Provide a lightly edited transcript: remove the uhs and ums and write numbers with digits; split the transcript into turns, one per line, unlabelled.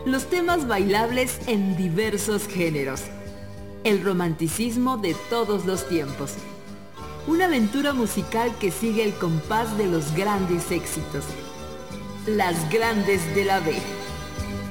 los temas bailables en diversos géneros, el romanticismo de todos los tiempos. Una aventura musical que sigue el compás de los grandes éxitos. Las Grandes de la B.